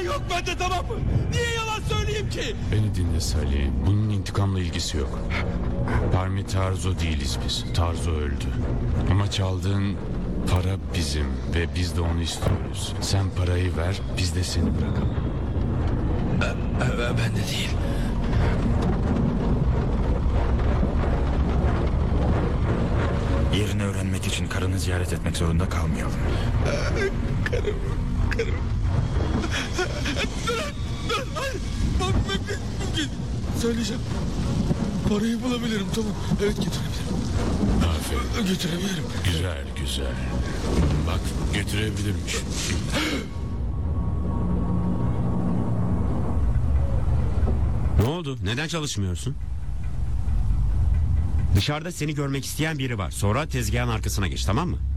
falan yok bende, tamam mı? Niye yalan söyleyeyim ki? Beni dinle Salih. Bunun intikamla ilgisi yok. Parmi Tarzo değiliz biz. Tarzo öldü. Ama çaldığın para bizim ve biz de onu istiyoruz. Sen parayı ver, biz de seni bırakalım. Ben de değil. Yerini öğrenmek için karını ziyaret etmek zorunda kalmayalım. Karım. Dur, hayır. Bak, mümkün. Söyleyeceğim. Parayı bulabilirim, tamam. Evet, götürebilirim. Aferin. Götürebilirim. Güzel. Bak, götürebilirmiş. Ne oldu? Neden çalışmıyorsun? Dışarıda seni görmek isteyen biri var. Sonra tezgahın arkasına geç, tamam mı?